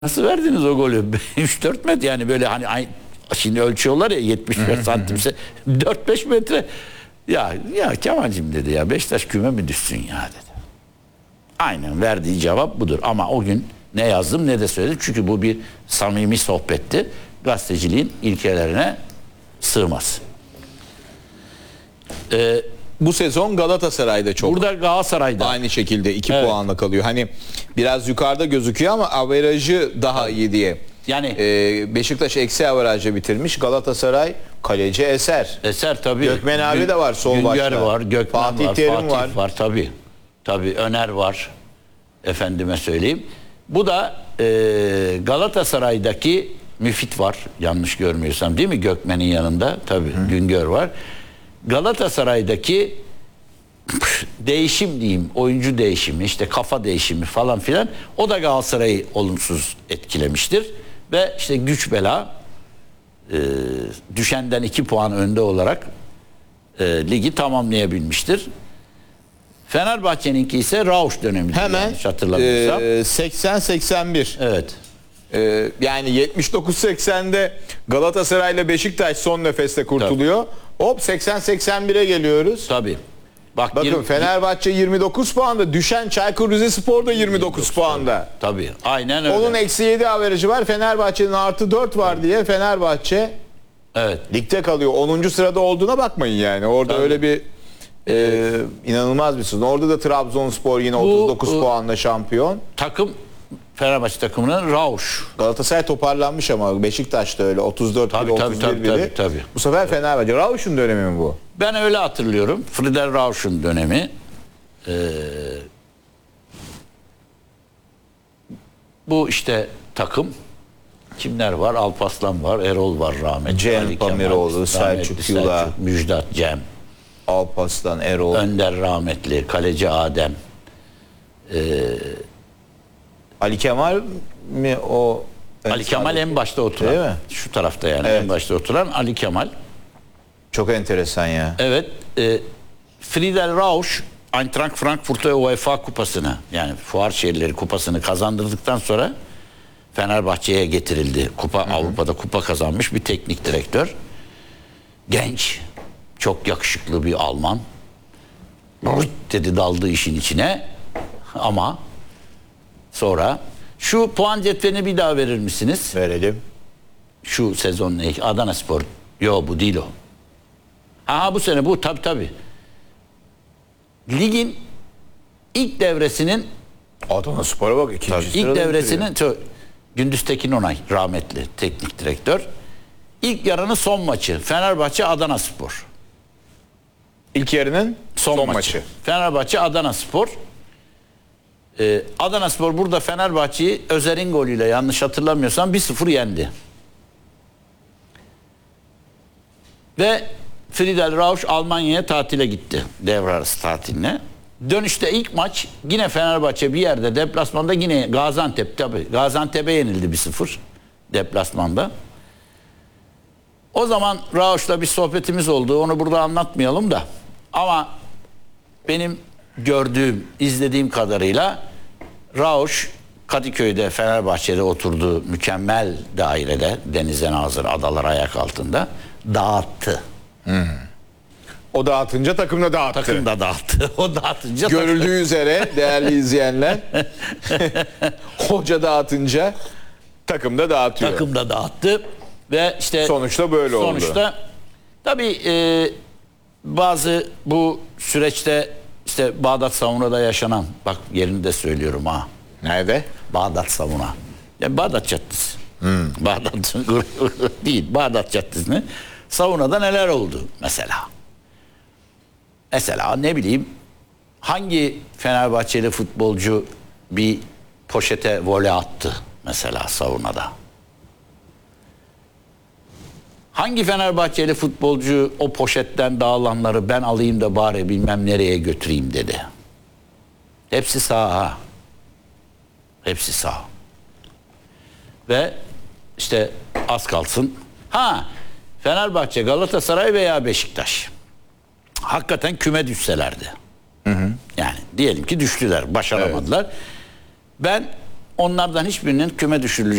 Nasıl verdiniz o golü? 3-4 metre yani böyle hani şimdi ölçüyorlar ya 75 santimse 4-5 metre. Ya Kemal'cim dedi ya Beşiktaş küme mi düşsün ya dedi. Aynen verdiği cevap budur. Ama o gün ne yazdım ne de söyledim. Çünkü bu bir samimi sohbetti. Gazeteciliğin ilkelerine sığmaz. Bu sezon Galatasaray'da çok. Burada Galatasaray'da. Aynı şekilde 2 puanla kalıyor. Hani biraz yukarıda gözüküyor ama averajı daha iyi diye. Yani Beşiktaş eksi averajla bitirmiş. Galatasaray kaleci Eser. Eser tabii. Gökmen abi de var sol başta. Günger var, Gökmen Fatih var, Terim Fatih var tabii. Tabii Öner var. Efendime söyleyeyim. Bu da Galatasaray'daki Müfit var. Yanlış görmüyorsam değil mi? Gökmen'in yanında. Tabii Güngör var. Galatasaray'daki değişim diyeyim, oyuncu değişimi, işte kafa değişimi falan filan o da Galatasaray'ı olumsuz etkilemiştir. Ve işte güç bela düşenden 2 puan önde olarak ligi tamamlayabilmiştir. Fenerbahçe'ninki ise Rausch dönemi. Hemen hatırlamıyorsam. 80-81. Evet. Yani 79-80'de Galatasaray ile Beşiktaş son nefeste kurtuluyor. Hop 80-81'e geliyoruz. Tabii. Bakın Fenerbahçe 29 puanda, düşen Çaykur Rizespor da 29 puanda. Tabii. Aynen öyle. Onun eksi 7 averajı var. Fenerbahçe'nin artı 4 var diye Fenerbahçe ligde kalıyor. 10. sırada olduğuna bakmayın yani. Orada öyle bir inanılmaz bir sezon. Orada da Trabzonspor yine 39 puanla şampiyon. Takım Fenerbahçe takımının Rausch. Galatasaray toparlanmış ama Beşiktaş da öyle 34 biri 31 biri. Tabii. Bu sefer Fenerbahçe. Rausch'un dönemi mi bu? Ben öyle hatırlıyorum. Friedel Rausch'un dönemi. Bu işte takım kimler var? Alparslan var, Erol var rahmetli. Cem Pamiroğlu, Selçuk Yula, Müjdat Cem, Alparslan, Erol, Önder rahmetli, kaleci Adem. Ali Kemal mi o? Ali Kemal en başta oturan. Değil mi? Şu tarafta yani en başta oturan Ali Kemal. Çok enteresan ya. Evet. Friedel Rausch Eintracht Frankfurt'a UEFA kupasını yani Fuar Şehirleri kupasını kazandırdıktan sonra Fenerbahçe'ye getirildi. Avrupa'da kupa kazanmış bir teknik direktör. Genç, çok yakışıklı bir Alman. Dedi daldı işin içine. Ama sonra şu puan cetvelini bir daha verir misiniz? Verelim. Şu sezonun Adanaspor. Yo bu değil o. Bu sene bu tabii. Ligin ilk devresinin Adanaspor'a bak ikinci sırada. İlk devresinin Gündüz Tekin Onay rahmetli teknik direktör. İlk yarının son maçı Fenerbahçe Adanaspor. İlk yarının son maçı. Fenerbahçe Adanaspor. Adanaspor burada Fenerbahçe'yi Özer'in golüyle yanlış hatırlamıyorsam 1-0 yendi. Ve Friedel Rausch Almanya'ya tatile gitti. Devre arası tatiline. Dönüşte ilk maç yine Fenerbahçe bir yerde deplasmanda yine Gaziantep tabii. Gaziantep'e yenildi 1-0 deplasmanda. O zaman Rausch'la bir sohbetimiz oldu. Onu burada anlatmayalım da. Ama benim gördüğüm, izlediğim kadarıyla Rausch Kadıköy'de Fenerbahçe'de oturduğu mükemmel dairede denize nazır adalar ayak altında dağıttı. O dağıtınca takım da dağıttı. Takım da dağıttı. O dağıtınca görüldüğü üzere değerli izleyenler hoca dağıtınca takım da dağıtıyor. Takım da dağıttı ve işte sonuçta böyle oldu. Sonuçta tabii bazı bu süreçte işte Bağdat Savuna'da yaşanan bak yerini de söylüyorum ha. Nerede? Bağdat Savuna. Yani Bağdat Caddesi. Bağdat değil. Bağdat Caddesi'ne Savuna'da neler oldu mesela? Mesela ne bileyim hangi Fenerbahçeli futbolcu bir poşete voley attı mesela Savuna'da? Hangi Fenerbahçeli futbolcu o poşetten dağılanları ben alayım da bari bilmem nereye götüreyim dedi. Hepsi sağ ha. Hepsi sağ. Ve işte az kalsın. Fenerbahçe, Galatasaray veya Beşiktaş. Hakikaten küme düşselerdi. Yani diyelim ki düştüler, başaramadılar. Ben onlardan hiçbirinin küme düşürüleceği